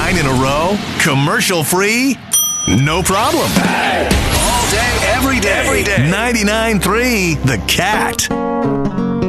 9 in a row, commercial free, no problem. All day, every day. 99.3 The Cat.